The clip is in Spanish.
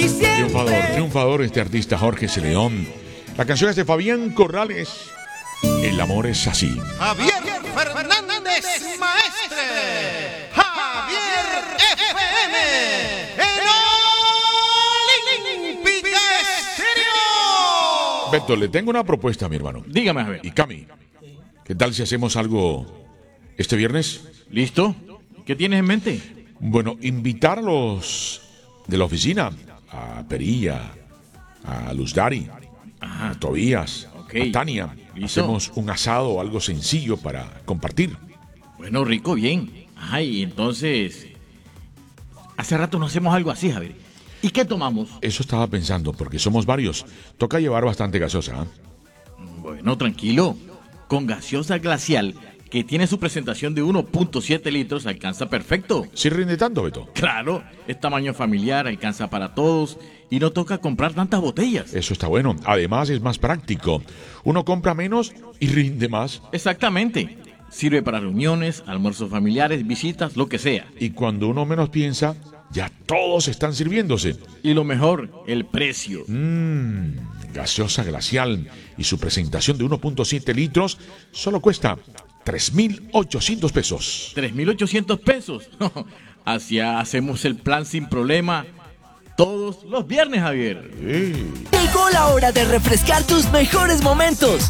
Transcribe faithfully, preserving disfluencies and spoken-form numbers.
Triunfador, triunfador este artista Jorge C. León. La canción es de Fabián Corrales. El amor es así. Javier Fernández, maestre. Javier F M. El Olímpica Estéreo. Beto, le tengo una propuesta, mi hermano. Dígame, Javier. Y Cami, ¿qué tal si hacemos algo este viernes? ¿Listo? ¿Qué tienes en mente? Bueno, invitar a los de la oficina, a Perilla, a Luz Dari, Ajá. a Tobías, Ok. a Tania. Listo. Hacemos un asado o algo sencillo para compartir. Bueno, rico, bien. Ay, entonces... Hace rato no hacemos algo así, Javier. ¿Y qué tomamos? Eso estaba pensando, porque somos varios. Toca llevar bastante gaseosa, ¿eh? Bueno, tranquilo. Con gaseosa glacial, que tiene su presentación de uno punto siete litros, alcanza perfecto. ¿Sí rinde tanto, Beto? Claro, es tamaño familiar, alcanza para todos y no toca comprar tantas botellas. Eso está bueno. Además es más práctico. Uno compra menos y rinde más. Exactamente. Sirve para reuniones, almuerzos familiares, visitas, lo que sea. Y cuando uno menos piensa, ya todos están sirviéndose. Y lo mejor, el precio. Mmm, gaseosa glacial y su presentación de uno punto siete litros solo cuesta tres mil ochocientos pesos. tres mil ochocientos pesos. Así hacemos el plan sin problema todos los viernes, Javier. Sí. Llegó la hora de refrescar tus mejores momentos